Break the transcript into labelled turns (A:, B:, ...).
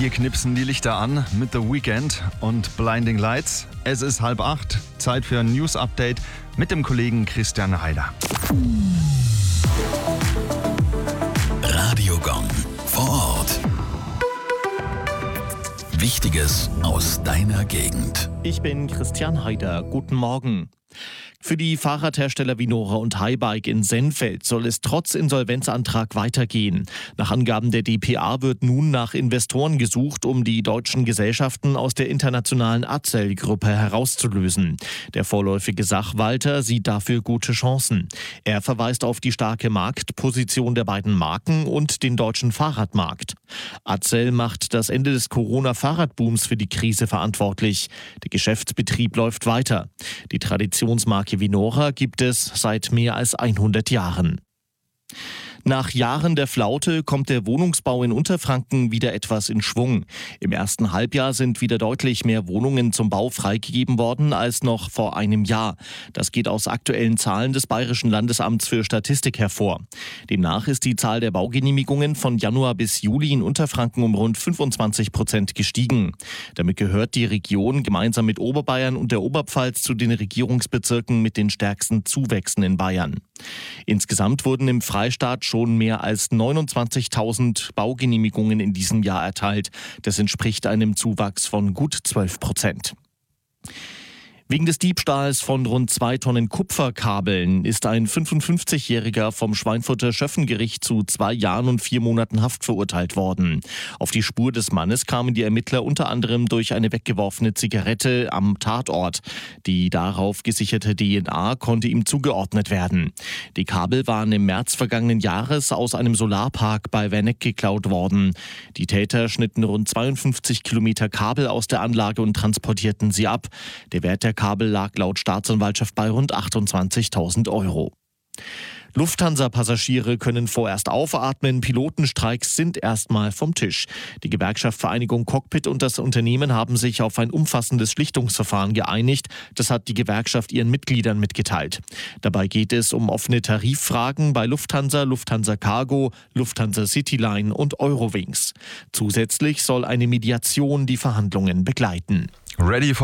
A: Wir knipsen die Lichter an mit The Weeknd und Blinding Lights. Es ist 7:30, Zeit für ein News-Update mit dem Kollegen Christian Heider.
B: Radiogong vor Ort. Wichtiges aus deiner Gegend.
C: Ich bin Christian Heider. Guten Morgen. Für die Fahrradhersteller Vinora und Highbike in Sennfeld soll es trotz Insolvenzantrag weitergehen. Nach Angaben der dpa wird nun nach Investoren gesucht, um die deutschen Gesellschaften aus der internationalen Accell-Gruppe herauszulösen. Der vorläufige Sachwalter sieht dafür gute Chancen. Er verweist auf die starke Marktposition der beiden Marken und den deutschen Fahrradmarkt. Accell macht das Ende des Corona-Fahrradbooms für die Krise verantwortlich. Der Geschäftsbetrieb läuft weiter. Die Traditionsmarke Vinora gibt es seit mehr als 100 Jahren. Nach Jahren der Flaute kommt der Wohnungsbau in Unterfranken wieder etwas in Schwung. Im ersten Halbjahr sind wieder deutlich mehr Wohnungen zum Bau freigegeben worden als noch vor einem Jahr. Das geht aus aktuellen Zahlen des Bayerischen Landesamts für Statistik hervor. Demnach ist die Zahl der Baugenehmigungen von Januar bis Juli in Unterfranken um rund 25% gestiegen. Damit gehört die Region gemeinsam mit Oberbayern und der Oberpfalz zu den Regierungsbezirken mit den stärksten Zuwächsen in Bayern. Insgesamt wurden im Freistaat schon mehr als 29.000 Baugenehmigungen in diesem Jahr erteilt. Das entspricht einem Zuwachs von gut 12%. Wegen des Diebstahls von rund 2 Tonnen Kupferkabeln ist ein 55-Jähriger vom Schweinfurter Schöffengericht zu 2 Jahren und 4 Monaten Haft verurteilt worden. Auf die Spur des Mannes kamen die Ermittler unter anderem durch eine weggeworfene Zigarette am Tatort. Die darauf gesicherte DNA konnte ihm zugeordnet werden. Die Kabel waren im März vergangenen Jahres aus einem Solarpark bei Werneck geklaut worden. Die Täter schnitten rund 52 Kilometer Kabel aus der Anlage und transportierten sie ab. Der Wert der Kabel lag laut Staatsanwaltschaft bei rund 28.000 Euro. Lufthansa-Passagiere können vorerst aufatmen, Pilotenstreiks sind erstmal vom Tisch. Die Gewerkschaft Vereinigung Cockpit und das Unternehmen haben sich auf ein umfassendes Schlichtungsverfahren geeinigt. Das hat die Gewerkschaft ihren Mitgliedern mitgeteilt. Dabei geht es um offene Tariffragen bei Lufthansa, Lufthansa Cargo, Lufthansa Cityline und Eurowings. Zusätzlich soll eine Mediation die Verhandlungen begleiten.
A: Ready